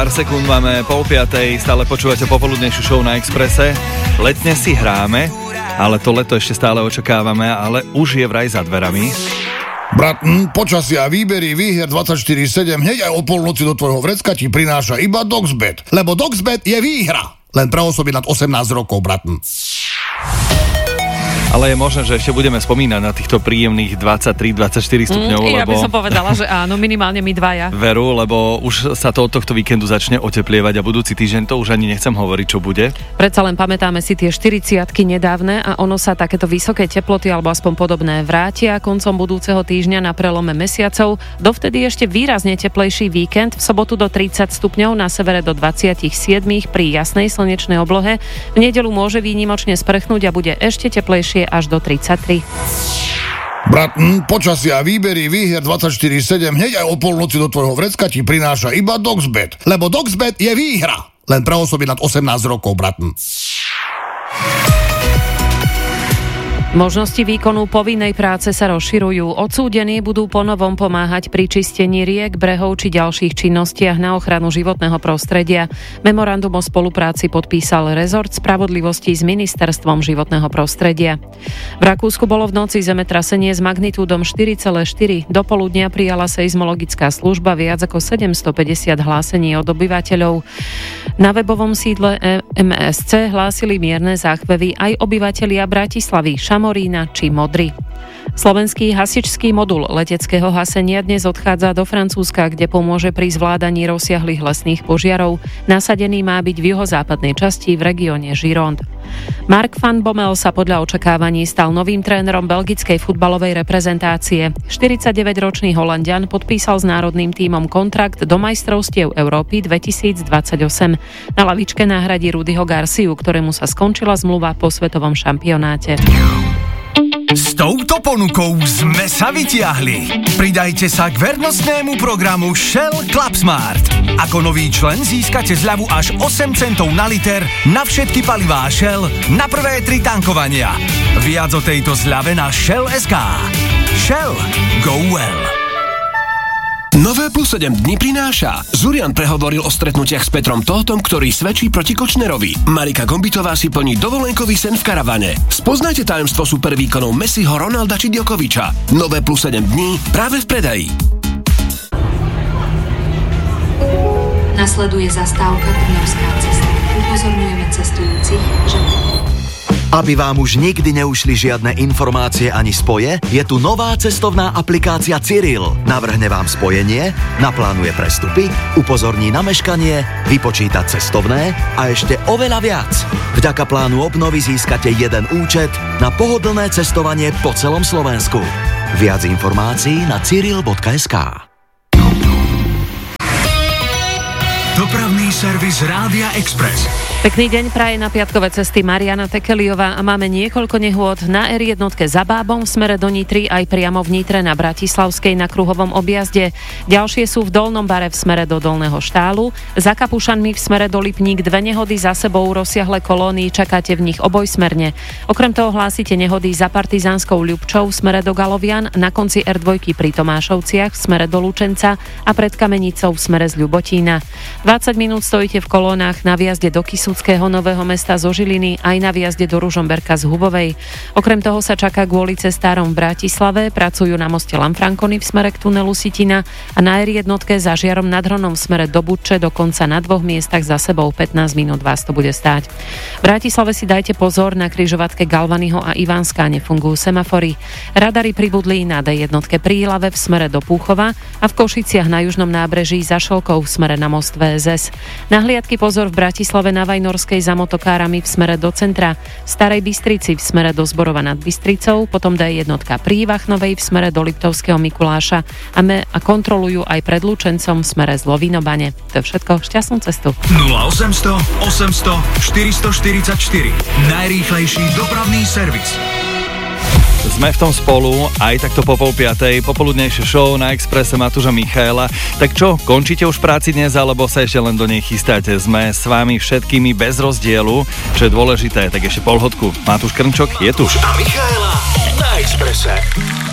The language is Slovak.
pár sekúnd máme 4:30, stále počúvate popoludnejšiu show na Expresse. Letne si hráme, ale to leto ešte stále očakávame, ale už je vraj za dverami. Brat, počasia, výbery, výher 24/7, hneď aj o polnoci do tvojho vrecka ti prináša iba Doxbet. Lebo Doxbet je výhra. Len pre osoby nad 18 rokov, brat. Ale je možné, že ešte budeme spomínať na týchto príjemných 23-24 stupňov. Ja by som povedala, že áno, minimálne my dvaja. Veru, lebo už sa to od tohto víkendu začne oteplievať a budúci týždeň to už ani nechcem hovoriť, čo bude. Predsa len pamätáme si tie 40-ky nedávne a ono sa takéto vysoké teploty alebo aspoň podobné vrátia koncom budúceho týždňa na prelome mesiacov. Dovtedy ešte výrazne teplejší víkend, v sobotu do 30 stupňov, na severe do 27 pri jasnej slnečnej oblohe. V nedeľu môže výnimočne sprchnúť a bude ešte teplejšie až do 33. Brat, počasia, výbery, výher 24/7, hneď aj o polnoci do tvojho vrecka ti prináša iba Doxbet. Lebo Doxbet je výhra. Len pre osoby nad 18 rokov, brat. Možnosti výkonu povinnej práce sa rozširujú. Odsúdení budú ponovom pomáhať pri čistení riek, brehov či ďalších činnostiach na ochranu životného prostredia. Memorandum o spolupráci podpísal rezort spravodlivosti s ministerstvom životného prostredia. V Rakúsku bolo v noci zemetrasenie s magnitúdom 4,4. Do poludnia prijala seizmologická služba viac ako 750 hlásení od obyvateľov. Na webovom sídle MSC hlásili mierne záchvevy aj obyvatelia Bratislavy, Šamorína či Modry. Slovenský hasičský modul leteckého hasenia dnes odchádza do Francúzska, kde pomôže pri zvládaní rozsiahlych lesných požiarov. Nasadený má byť v juhozápadnej časti v regióne Gironde. Mark van Bommel sa podľa očakávaní stal novým trénerom belgickej futbalovej reprezentácie. 49-ročný Holanďan podpísal s národným tímom kontrakt do majstrovstiev Európy 2028. Na lavičke nahradí Rudyho Garciu, ktorému sa skončila zmluva po svetovom šampionáte. S touto ponukou sme sa vytiahli. Pridajte sa k vernostnému programu Shell Clubsmart. Ako nový člen získate zľavu až 8 centov na liter na všetky palivá Shell na prvé 3 tankovania. Viac o tejto zľave na Shell.sk. Shell. Go well. Nové Plus 7 dní prináša. Zurian prehovoril o stretnutiach s Petrom Tóthom, ktorý svedčí proti Kočnerovi. Marika Gombitová si plní dovolenkový sen v karavane. Spoznajte tajomstvo supervýkonov Messiho, Ronalda či Djokoviča. Nové Plus 7 dní práve v predaji. Nasleduje zastávka Trnavská cesta. Upozorňujeme cestujúcich, že... Aby vám už nikdy neušli žiadne informácie ani spoje, je tu nová cestovná aplikácia Cyril. Navrhne vám spojenie, naplánuje prestupy, upozorní na meškanie, vypočíta cestovné a ešte oveľa viac. Vďaka plánu obnovy získate jeden účet na pohodlné cestovanie po celom Slovensku. Viac informácií na cyril.sk. Dopravný servis Rádia Express. Pekný deň praje na piatkové cesty Mariana Tekeliová a máme niekoľko nehôd na R1 za Bábom v smere do Nitry, aj priamo v Nitre na Bratislavskej na kruhovom objazde. Ďalšie sú v Dolnom Bare v smere do Dolného Štálu, za Kapušanmi v smere do Lipník 2 nehody za sebou, rozsiahle kolóny, čakáte v nich obojsmerne. Okrem toho hlásite nehody za Partizánskou Ľubčou v smere do Galovian, na konci R2 pri Tomášovciach v smere do Lučenca a pred Kamenicou v smere z Ľubotína. 20 minút stojíte v kolónach na výjazde do Kysuckého Nového Mesta zo Žiliny aj na výjazde do Ružomberka z Hubovej. Okrem toho sa čaká kvôli cestárom v Bratislave, pracujú na moste Lamfrankony v smere k tunelu Sitina a na R1 za Žiarom nad Hronom v smere do Budče dokonca na 2 miestach za sebou 15 minút vás to bude stáť. V Bratislave si dajte pozor, na križovatke Galvanyho a Ivanská nefungujú semafory. Radary pribudli na D1 pri Ilave v smere do Púchova a v Košiciach na južnom nábreží za Šolkou v smere na most VSS. Na hliadky pozor v Bratislave na Vajnorskej za motokárami v smere do centra, v Starej Bystrici v smere do Zborova nad Bystricou, potom D1 pri Vachnovej v smere do Liptovského Mikuláša a kontrolujú aj pred Lučencom v smere z Lovinobane. To je všetko, šťastnú cestu. 0800 800 444 najrýchlejší dopravný servis. Sme v tom spolu, aj takto po 4:30, popoludnejšie show na Expresse Matúša Michaela. Tak čo, končíte už práci dnes, alebo sa ešte len do nej chystáte? Sme s vami všetkými bez rozdielu, čo je dôležité, tak ešte polhodku. Matúš Krnčok je tu. A Michaela na Expresse.